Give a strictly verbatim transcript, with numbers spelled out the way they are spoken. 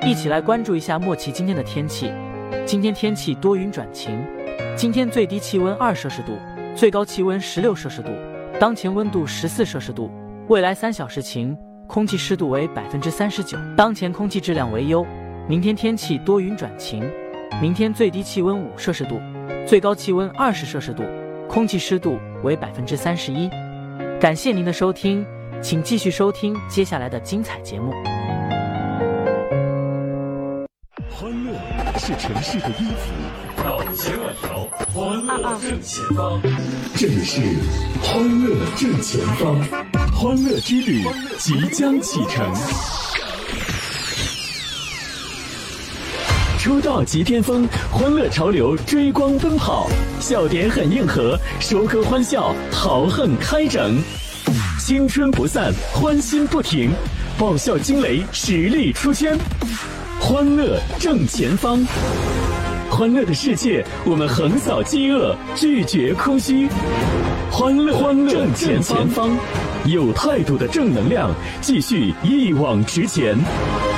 一起来关注一下莫奇今天的天气。今天天气多云转晴，今天最低气温二摄氏度，最高气温十六摄氏度，当前温度十四摄氏度。未来三小时晴，空气湿度为百分之三十九，当前空气质量为优。明天天气多云转晴，明天最低气温五摄氏度，最高气温二十摄氏度，空气湿度为百分之三十一。感谢您的收听，请继续收听接下来的精彩节目。 欢乐是城市的音符，到千万条，欢乐正前方。这里是欢乐正前方，欢乐之旅即将启程。出道即巅峰，欢乐潮流追光奔跑，笑点很硬核，收割欢笑，豪横开整。青春不散，欢欣不停，爆笑惊雷，实力出圈。欢乐正前方，欢乐的世界，我们横扫饥饿，拒绝空虚。欢乐欢乐正前方，有态度的正能量，继续一往直前。